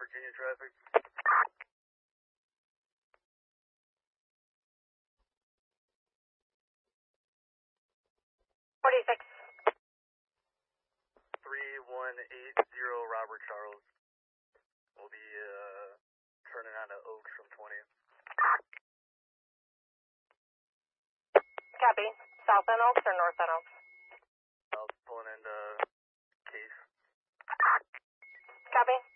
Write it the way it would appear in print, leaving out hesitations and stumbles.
Virginia traffic. 46. 3180 Robert Charles. We'll be turning onto Oaks from 20th. Copy. South End Oaks or North End Oaks? I'll pulling into Case. Copy.